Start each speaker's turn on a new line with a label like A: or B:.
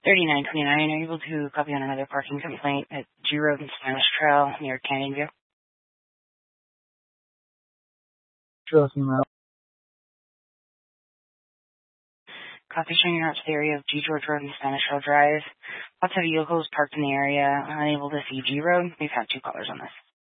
A: 3929, are you able to copy on another parking complaint at G Road and Spanish Trail near Canyon View?
B: Sure, female.
A: Copy showing you're out to the area of G George Road and Spanish Trail Drive. Lots of vehicles parked in the area, unable to see G Road. We've had 2 callers on this.